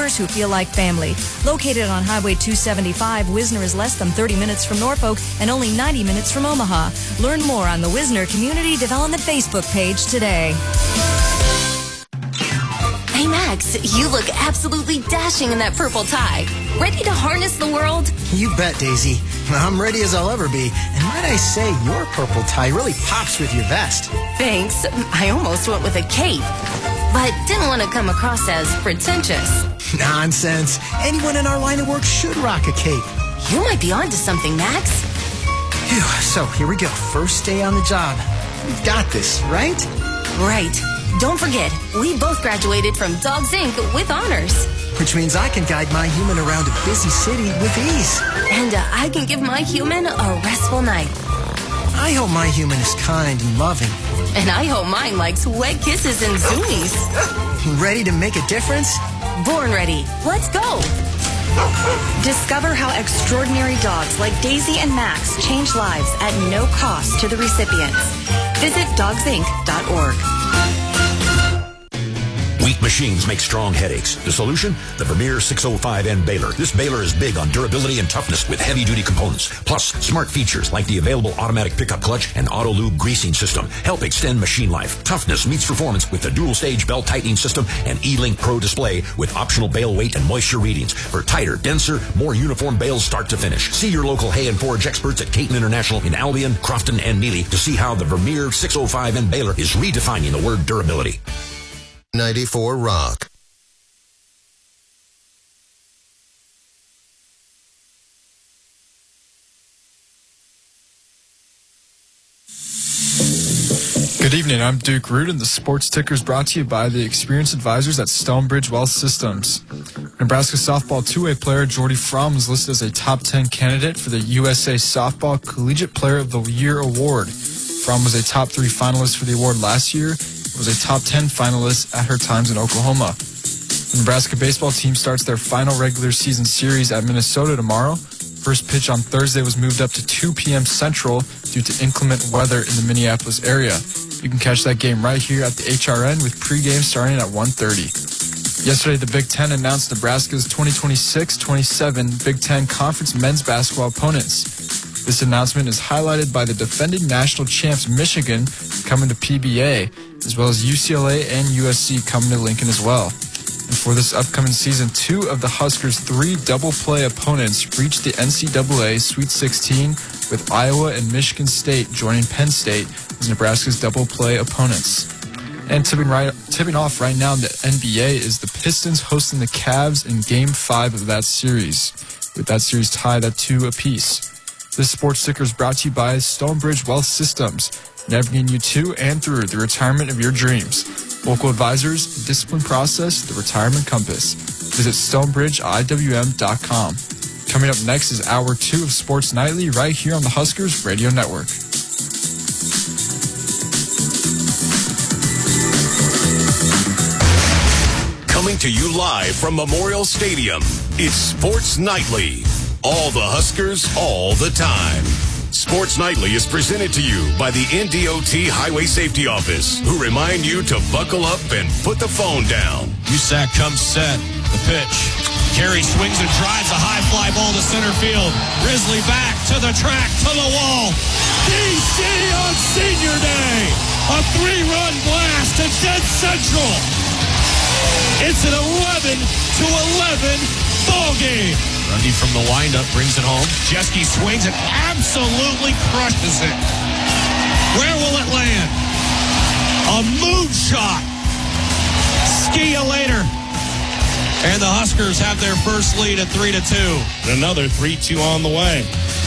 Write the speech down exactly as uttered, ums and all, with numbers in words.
neighbors who feel like family. Located on Highway two seventy-five, Wisner is less than thirty minutes from Norfolk and only ninety minutes from Omaha. Learn more on the Wisner Community Development Facebook page today. Hey, Max, you look absolutely dashing in that purple tie. Ready to harness the world? You bet, Daisy. I'm ready as I'll ever be. And might I say, your purple tie really pops with your vest. Thanks. I almost went with a cape, but didn't want to come across as pretentious. Nonsense. Anyone in our line of work should rock a cape. You might be onto something, Max. Phew, so here we go. First day on the job. We've got this, right? Right. Don't forget, we both graduated from Dogs Incorporated with honors. Which means I can guide my human around a busy city with ease. And uh, I can give my human a restful night. I hope my human is kind and loving. And I hope mine likes wet kisses and zoomies. Ready to make a difference? Born ready. Let's go. Discover how extraordinary dogs like Daisy and Max change lives at no cost to the recipients. Visit dogs inc dot org. Weak machines make strong headaches. The solution? The Vermeer six oh five N baler. This baler is big on durability and toughness with heavy-duty components. Plus, smart features like the available automatic pickup clutch and auto-lube greasing system help extend machine life. Toughness meets performance with the dual-stage belt tightening system and E-Link Pro display with optional bale weight and moisture readings for tighter, denser, more uniform bales start to finish. See your local hay and forage experts at Caton International in Albion, Crofton, and Neely to see how the Vermeer six oh five N baler is redefining the word durability. ninety-four Rock. Good evening, I'm Duke Root, and the Sports Ticker is brought to you by the experienced advisors at Stonebridge Wealth Systems. Nebraska softball two-way player Jordy Fromm was listed as a top ten candidate for the U S A Softball Collegiate Player of the Year Award. Fromm was a top three finalist for the award last year, was a top ten finalist at her times in Oklahoma. The Nebraska baseball team starts their final regular season series at Minnesota tomorrow. First pitch on Thursday was moved up to two p.m. Central due to inclement weather in the Minneapolis area. You can catch that game right here at the H R N with pregame starting at one thirty. Yesterday, the Big Ten announced Nebraska's twenty twenty-six twenty-seven Big Ten Conference men's basketball opponents. This announcement is highlighted by the defending national champs Michigan coming to P B A, as well as U C L A and U S C coming to Lincoln as well. And for this upcoming season, two of the Huskers' three double-play opponents reached the N C double A Sweet sixteen, with Iowa and Michigan State joining Penn State as Nebraska's double-play opponents. And tipping, right, tipping off right now in the N B A is the Pistons hosting the Cavs in Game five of that series, with that series tied at two apiece. This sports ticker is brought to you by Stonebridge Wealth Systems, navigating you to and through the retirement of your dreams. Local advisors, discipline process, the retirement compass. Visit stonebridge I W M dot com. Coming up next is hour two of Sports Nightly right here on the Huskers Radio Network. Coming to you live from Memorial Stadium, it's Sports Nightly. All the Huskers, all the time. Sports Nightly is presented to you by the N D O T Highway Safety Office, who remind you to buckle up and put the phone down. U S A C comes set. The pitch. Carey swings and drives a high fly ball to center field. Risley back to the track, to the wall. D C on Senior Day. A three-run blast to Dead Central. It's an eleven to eleven ball game. Grundy from the windup brings it home. Jeske swings and absolutely crushes it. Where will it land? A moonshot. See ya later. And the Huskers have their first lead at three to two. Another three two on the way.